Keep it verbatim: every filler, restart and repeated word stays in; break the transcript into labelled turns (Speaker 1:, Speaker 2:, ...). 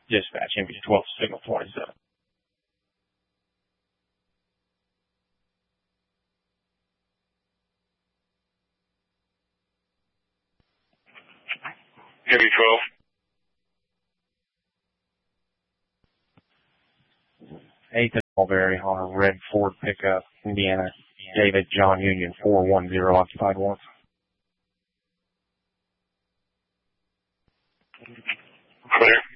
Speaker 1: Dispatch, M B twelve, signal twenty-seven.
Speaker 2: M B twelve.
Speaker 1: eighth and Mulberry on a red Ford pickup, Indiana. David John Union, four one zero, occupied one.
Speaker 2: Clear.